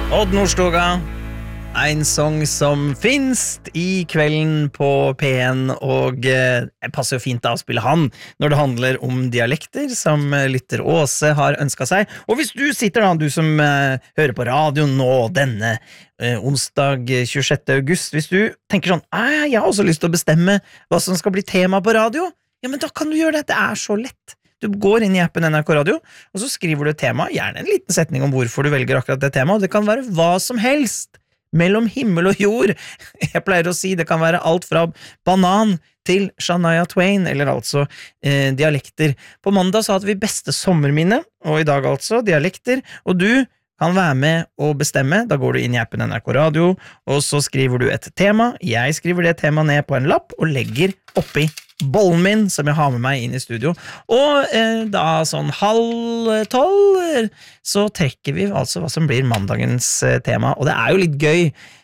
Odd Nordstoga, en sång som finst I kvelden på P1, og det passer jo fint da å spille han når det handler om dialekter som lytter Åse har ønsket seg. Og hvis du sitter da, du som hører på radio nå denne onsdag 26. august, hvis du tenker sånn, jeg har også lyst til å bestemme hva som skal bli tema på radio, ja, men da kan du gjøre det, det så lett. Du går inn I appen NRK Radio, og så skriver du et tema, gjerne en liten setning om hvorfor du velger akkurat det temaet, og det kan være hva som helst, mellom himmel og jord. Jeg pleier å si, det kan være alt fra banan til Shania Twain, eller altså dialekter. På mandag så hadde vi beste sommerminne, og I dag altså dialekter, og du kan være med og bestemme. Da går du inn I appen NRK Radio, og så skriver du et tema. Jeg skriver det temaet ned på en lapp, og legger oppi bollen min, som jeg har med meg inn I studio. Og da sånn 11:30, så trekker vi altså hva som blir mandagens tema. Og det jo litt gøy.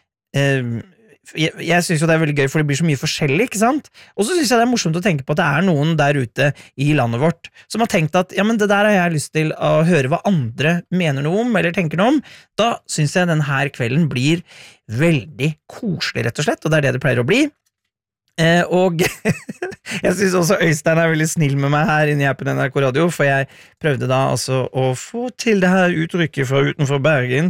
Jeg synes jo det veldig gøy, for det blir så mye forskjellig, ikke sant? Og så synes jeg det morsomt å tenke på at det noen der ute I landet vårt som har tenkt at, ja, men det der har jeg lyst til å høre hva andre mener noe om, eller tenker noe om. Da synes jeg denne kvelden blir veldig koselig, rett og slett, og det det pleier å bli. Og jeg synes også Øystein veldig snill med meg her inne I appen NRK Radio, for jeg prøvde da altså å få til det her uttrykket fra utenfor Bergen,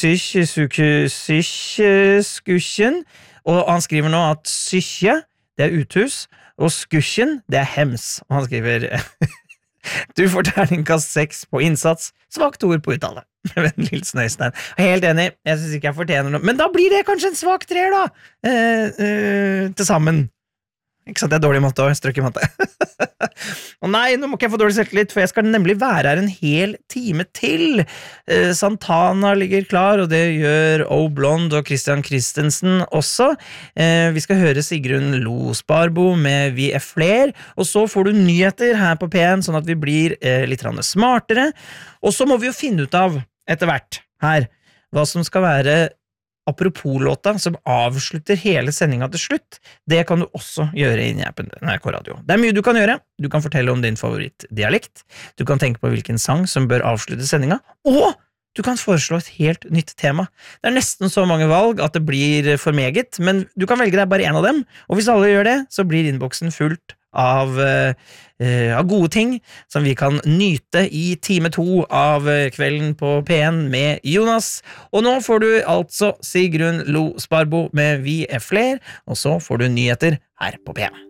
sysjeskusjen, og han skriver nå at sysje, det uthus, og skusjen, det hems, og han skriver du får terningkast 6 på innsats, svakt ord på uttale. Hilsen Øystein. Helt enig, jeg synes ikke jeg fortjener noe, men da blir det kanskje en svak 3 da, til sammen. Ikke sant, det dårlig matte også, jeg strøk I matte. Og nei, nå må ikke jeg få dårlig selvtillit, for jeg skal nemlig være her en hel time til. Santana ligger klar, og det gjør O-Blond og Christian Christensen også. Vi skal høre Sigrun Lo Sparbo med Vi fler, og så får du nyheter her på P1, sånn at vi blir litt smartere. Og så må vi jo finne ut av, etter hvert, her, hva som skal være apropos-låta som avslutter hele sendingen til slutt. Det kan du også gjøre inn I appen NRK Radio. Det mye du kan gjøre. Du kan fortelle om din favorittdialekt. Du kan tenke på hvilken sang som bør avslutte sendingen. Og du kan foreslå et helt nytt tema. Det nesten så mange valg at det blir for meget, men du kan velge deg bare en av dem. Og hvis alle gjør det, så blir innboksen fullt av gode ting som vi kan nyte I time 2 av kvelden på P1 med Jonas. Og nå får du altså Sigrun Lo Sparbo med Vi fler, og så får du nyheter her på P1.